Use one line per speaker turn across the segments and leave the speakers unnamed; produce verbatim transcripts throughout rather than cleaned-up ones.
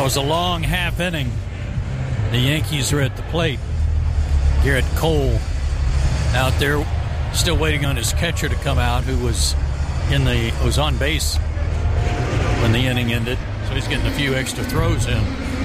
That was a long half inning. The Yankees are at the plate. Garrett Cole out there still waiting on his catcher to come out, who was in the was on base when the inning ended. So he's getting a few extra throws in.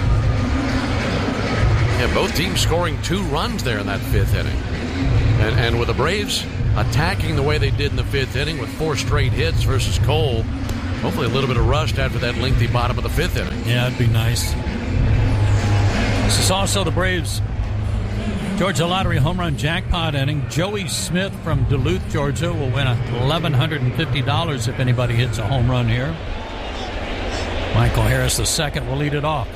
Yeah, both teams scoring two runs there in that fifth inning. And, and with the Braves attacking the way they did in the fifth inning with four straight hits versus Cole, hopefully a little bit of rust after that lengthy bottom of the fifth inning.
Yeah, it'd be nice. This is also the Braves Georgia Lottery home run jackpot inning. Joey Smith from Duluth, Georgia will win one thousand one hundred fifty dollars if anybody hits a home run here. Michael Harris the second will lead it off.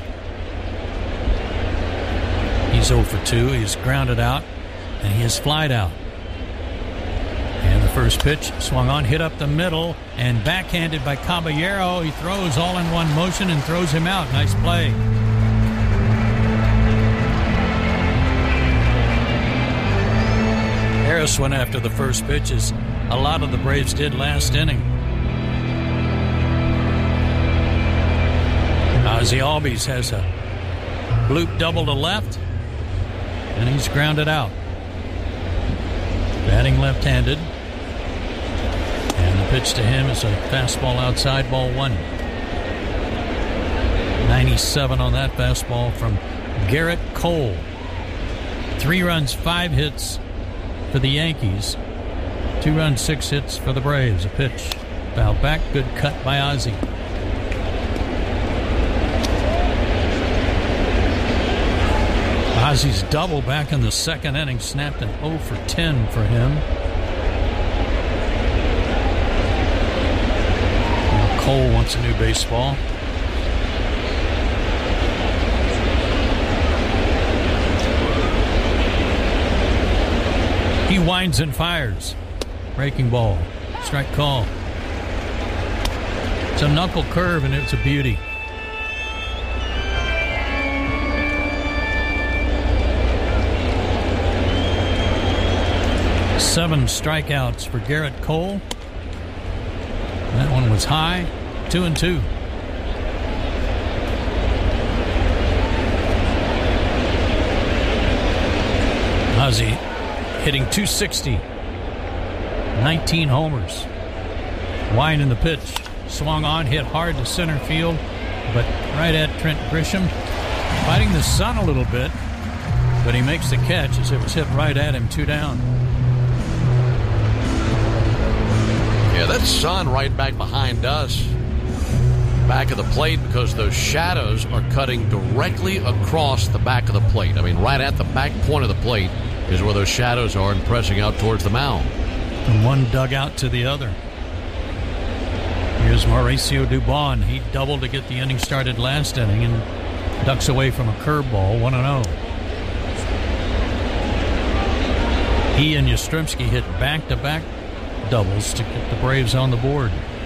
He's oh for two. He's grounded out, and he is flied out. And the first pitch swung on, hit up the middle, and backhanded by Caballero. He throws all in one motion and throws him out. Nice play. Harris went after the first pitch, as a lot of the Braves did last inning. Ozzie Albies has a bloop double to left, and he's grounded out. Batting left-handed. And the pitch to him is a fastball outside, ball one. ninety-seven on that fastball from Garrett Cole. Three runs, five hits for the Yankees. Two runs, six hits for the Braves. A pitch. Foul back. Good cut by Ozzie. Ozzie's double back in the second inning snapped an oh for ten for him. Now Cole wants a new baseball. He winds and fires. Breaking ball. Strike call. It's a knuckle curve, and it's a beauty. Seven strikeouts for Garrett Cole. That one was high. Two and two. Ozzie hitting two sixty. nineteen homers. Wine in the pitch. Swung on, hit hard to center field, but right at Trent Grisham. Fighting the sun a little bit, but he makes the catch as it was hit right at him, two down.
Yeah, that sun right back behind us. Back of the plate, because those shadows are cutting directly across the back of the plate. I mean, right at the back point of the plate is where those shadows are and pressing out towards the mound.
From one dugout to the other. Here's Mauricio Dubon. He doubled to get the inning started last inning and ducks away from a curveball, one and oh. He and Yastrzemski hit back-to-back doubles to get the Braves on the board.